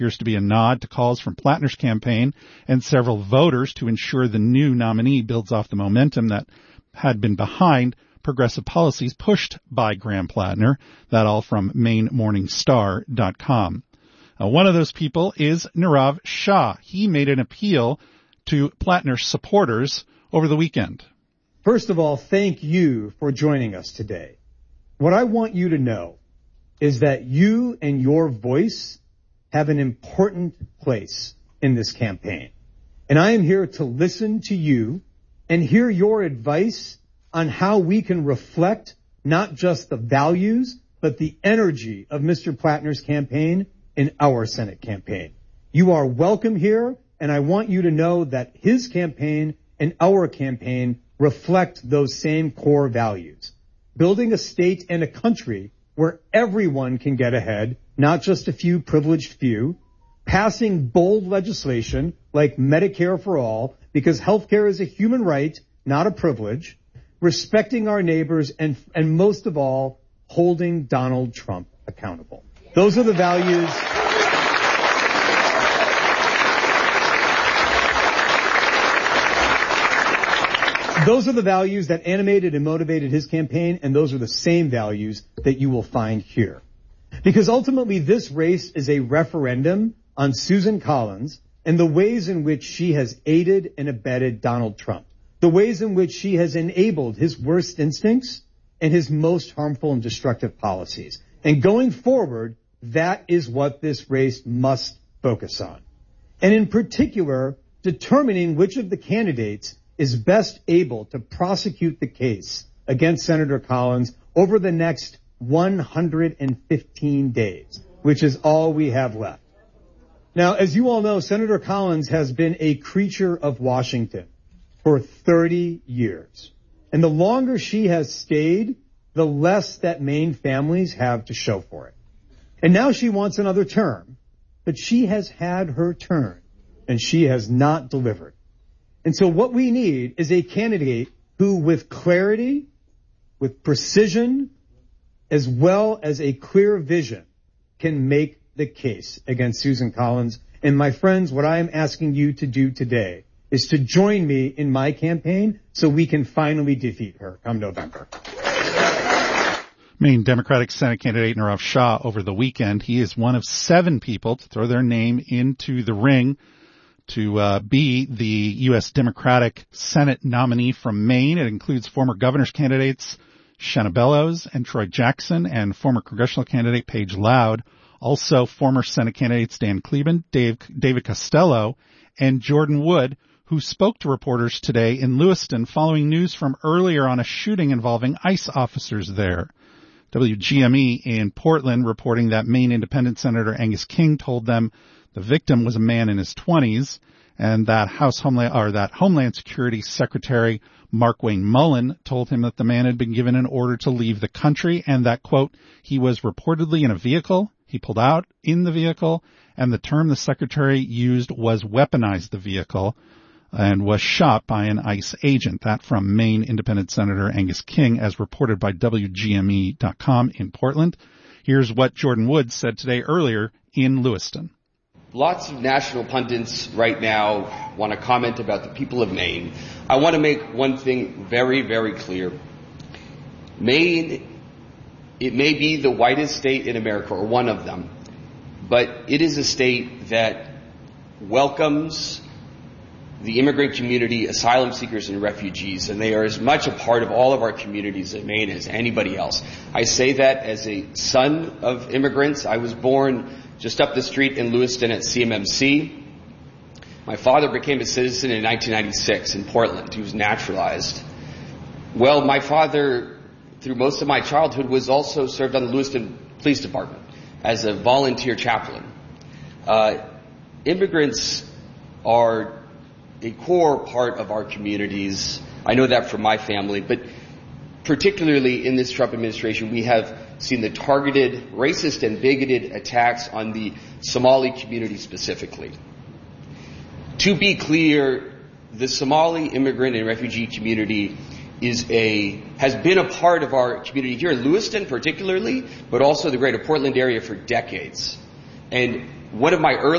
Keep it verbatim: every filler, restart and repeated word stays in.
appears to be a nod to calls from Plattner's campaign and several voters to ensure the new nominee builds off the momentum that had been behind progressive policies pushed by Graham Plattner. That all from Maine Morning Star dot com. Uh, one of those people is Nirav Shah. He made an appeal to Plattner's supporters over the weekend. First of all, thank you for joining us today. What I want you to know is that you and your voice have an important place in this campaign. And I am here to listen to you and hear your advice on how we can reflect not just the values, but the energy of Mister Plattner's campaign in our Senate campaign. You are welcome here, and I want you to know that his campaign and our campaign reflect those same core values. Building a state and a country where everyone can get ahead, not just a few privileged few. Passing bold legislation like Medicare for all, because healthcare is a human right, not a privilege. Respecting our neighbors, and, and most of all, holding Donald Trump accountable. Those are the values. Those are the values that animated and motivated his campaign, and those are the same values that you will find here. Because ultimately this race is a referendum on Susan Collins and the ways in which she has aided and abetted Donald Trump, the ways in which she has enabled his worst instincts and his most harmful and destructive policies. And going forward, that is what this race must focus on. And in particular, determining which of the candidates is best able to prosecute the case against Senator Collins over the next one hundred fifteen days, which is all we have left. Now, as you all know, Senator Collins has been a creature of Washington for thirty years. And the longer she has stayed, the less that Maine families have to show for it. And now she wants another term, but she has had her turn, and she has not delivered. And so what we need is a candidate who, with clarity, with precision, as well as a clear vision, can make the case against Susan Collins. And my friends, what I am asking you to do today is to join me in my campaign so we can finally defeat her come November. Maine Democratic Senate candidate Nirav Shah over the weekend. He is one of seven people to throw their name into the ring to uh, be the U S Democratic Senate nominee from Maine. It includes former governor's candidates Shenna Bellows and Troy Jackson and former congressional candidate Paige Loud. Also former Senate candidates Dan Kleben, Dave, David Costello, and Jordan Wood, who spoke to reporters today in Lewiston following news from earlier on a shooting involving ICE officers there. W G M E in Portland reporting that Maine Independent Senator Angus King told them the victim was a man in his twenties, and that House Homeland or that Homeland Security Secretary Mark Wayne Mullen told him that the man had been given an order to leave the country, and that, quote, he was reportedly in a vehicle, he pulled out in the vehicle, and the term the secretary used was weaponized the vehicle, and was shot by an ICE agent. That from Maine Independent Senator Angus King, as reported by W G M E dot com in Portland. Here's what Jordan Wood said today earlier in Lewiston. Lots of national pundits right now want to comment about the people of Maine. I want to make one thing very, very clear. Maine, it may be the whitest state in America, or one of them, but it is a state that welcomes the immigrant community, asylum seekers, and refugees, and they are as much a part of all of our communities in Maine as anybody else. I say that as a son of immigrants. I was born just up the street in Lewiston at C M M C. My father became a citizen in nineteen ninety-six in Portland. He was naturalized. Well, my father, through most of my childhood, was also served on the Lewiston Police Department as a volunteer chaplain. Uh, immigrants are a core part of our communities. I know that from my family, but particularly in this Trump administration, we have seen the targeted, racist, and bigoted attacks on the Somali community specifically. To be clear, the Somali immigrant and refugee community is a has been a part of our community here in Lewiston particularly, but also the greater Portland area for decades. And one of my early